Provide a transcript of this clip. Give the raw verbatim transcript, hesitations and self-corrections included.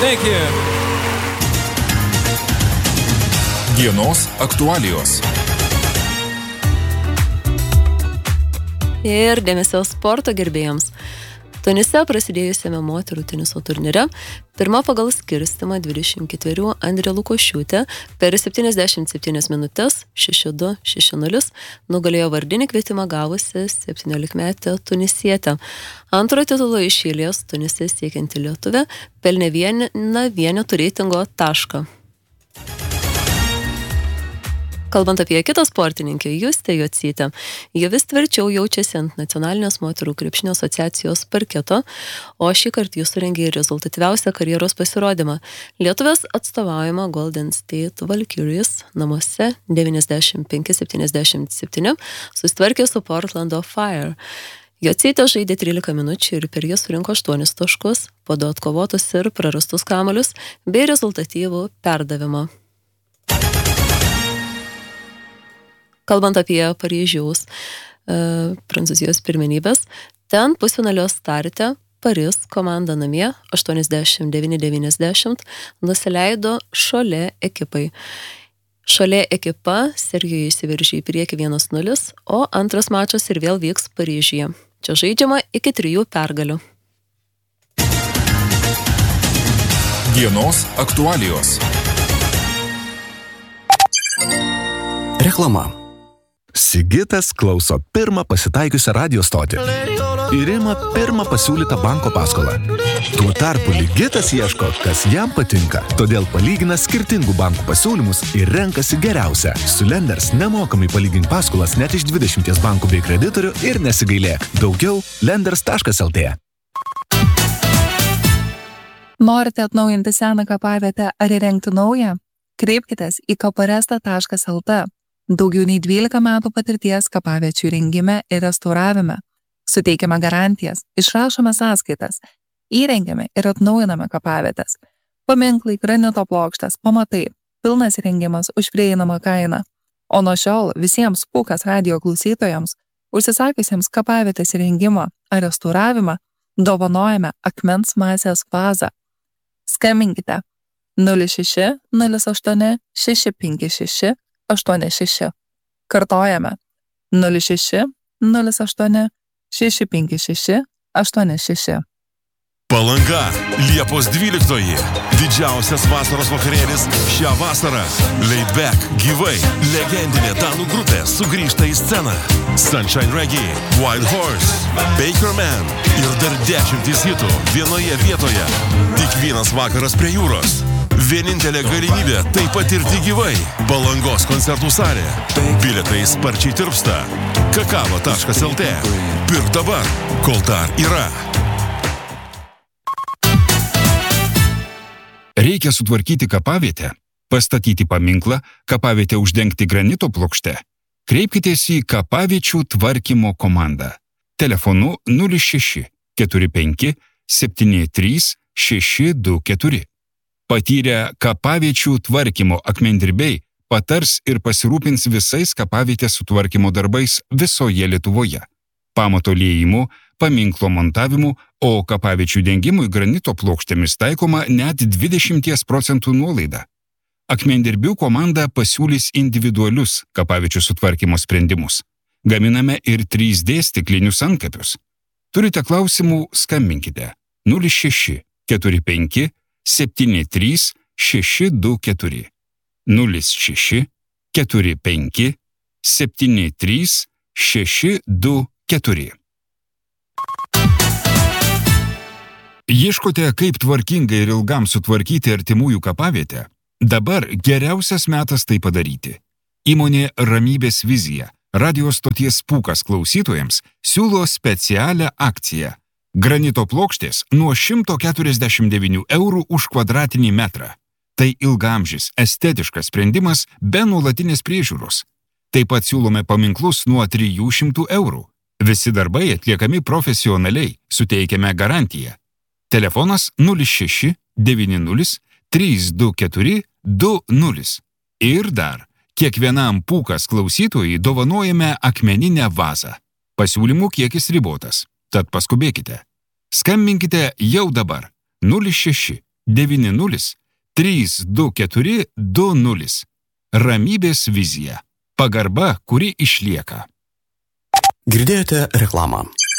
Sveiki! Dienos aktualijos. Ir dėmesio sporto gerbėjams. Tunise prasidėjusiame moterų teniso turnyre pirma pagal skirstimą dvidešimt ketverių Andrė Lukošiūtė per septyniasdešimt septynias minutes šeši du šeši nulis nugalėjo vardinį kvietimą gavusi septyniolikmetę tunisietę. Antro titulo iš eilės Tunise siekianti lietuvė pelnė vieną vienetų reitingo tašką. Kalbant apie kitą sportininkę, Justę Jocytę, ji vis tvirčiau jaučiasi ant nacionalinės moterų krepšinio asociacijos parketo, o šį kartą jis surengė rezultatyviausią karjeros pasirodymą. Lietuvės atstovaujama Golden State Valkyries namuose devyniasdešimt penki septyniasdešimt septyni susitvarkė su Portlando Fire. Jocytė žaidė trylika minučių ir per jas surinko aštuonis taškus, po du atkovotus ir prarastus kamuolius bei rezultatyvų perdavimą. Kalbant apie Paryžiaus e, Prancūzijos pirmenybės, ten pusfinalio starte Paris komanda namie aštuoniasdešimt devyni devyniasdešimt nusileido Šolė ekipai. Šolė ekipa serijoje įsiveržė į priekį vienas nulis, o antras mačas ir vėl vyks Paryžiuje. Čia žaidžiama iki trijų pergalių. Dienos aktualijos. Reklama. Sigitas klauso pirmą pasitaikiusią radio stotį ir ima pirmą pasiūlytą banko paskolą. Tuo tarpu Ligitas ieško, kas jam patinka, todėl palygina skirtingų bankų pasiūlymus ir renkasi geriausią. Su Lenders nemokamai palygink paskolas net iš dvidešimties bankų bei kreditorių ir nesigailėk. Daugiau lenders taškas el tė. Norite atnaujinti seną kapavietę ar įrengti naują? Kreipkitės į kaparesta taškas el tė. Daugiau nei dvylika metų patirties kapaviečių įrengime ir restauravime. Suteikiame garantijas, išrašome sąskaitas, įrengiame ir atnaujiname kapavietes. Paminklai, granito plokštės, pamatai, pilnas įrengimas už prieinamą kainą. O nuo šiol visiems Pūkas radijo klausytojams, užsisakiusiems kapavietės įrengimą ar restauravimą, dovanojame akmens masės vazą. Skambinkite nulis šeši nulis aštuoni šeši penki šeši aštuoni šeši. Kartojame nulis šeši nulis aštuoni šeši penki šeši aštuoni šeši. Palanga, Liepos dvyliktoji. Didžiausias vasaros vakarėlis šią vasarą. Laid Back, gyvai, legendinė danų grupė sugrįžta į sceną. Sunshine Reggae, Wild Horse, Baker Man ir dar dešimtys hitų vienoje vietoje. Tik vienas vakaras prie jūros. Vienintelė galimybė tai patirti gyvai. Palangos koncertų salė. Bilietai sparčiai tirpsta. kakava taškas el tė. Pirk dabar, kol dar yra. Reikia sutvarkyti kapavietę, pastatyti paminklą, kapavietę uždengti granito plokšte. Kreipkitės į kapaviečių tvarkymo komandą. Telefonu nulis šeši keturi penki septyni trys šeši du keturi. Patyrę kapaviečių tvarkymo akmendirbiai patars ir pasirūpins visais kapavietės sutvarkymo darbais visoje Lietuvoje. Pamato liejimu, paminklo montavimu, o kapaviečių dengimui granito plokštėmis taikoma net dvidešimt procentų nuolaida. Akmendirbių komanda pasiūlys individualius kapaviečių sutvarkymo sprendimus. Gaminame ir trys dė stiklinius antkapius. Turite klausimų, skambinkite nulis šeši keturi penki septyni trys šeši du keturi. nulis šeši keturi penki septyni trys šeši du keturi. Ieškote, kaip tvarkingai ir ilgam sutvarkyti artimųjų kapavietę? Dabar geriausias metas tai padaryti. Įmonė Ramybės vizija radio stoties Pūkas klausytojams siūlo specialią akciją. Granito plokštės nuo šimto keturiasdešimt devynių eurų už kvadratinį metrą. Tai ilgaamžis, estetiškas sprendimas be nuolatinės priežiūros. Taip pat siūlome paminklus nuo trijų šimtų eurų. Visi darbai atliekami profesionaliai, suteikiame garantiją. Telefonas nulis šeši devyni nulis trys du keturi du nulis. Ir dar, kiekvienam Pūkas klausytojui dovanojame akmeninę vazą. Pasiūlymų kiekis ribotas, tad paskubėkite. Skambinkite jau dabar nulis šeši devyni nulis trys du keturi du nulis. Ramybės vizija. Pagarba, kuri išlieka. Girdėjote reklamą.